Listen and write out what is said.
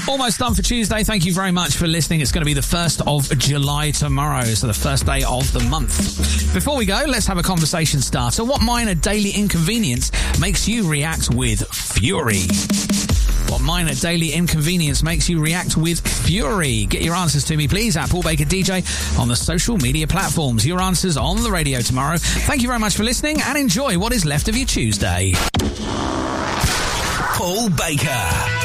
Almost done for Tuesday. Thank you very much for listening. It's going to be the 1st of July tomorrow, so the first day of the month. Before we go, let's have a conversation starter. What minor daily inconvenience makes you react with fury? What minor daily inconvenience makes you react with fury? Get your answers to me, please, at Paul Baker DJ on the social media platforms. Your answers on the radio tomorrow. Thank you very much for listening and enjoy what is left of your Tuesday. Paul Baker.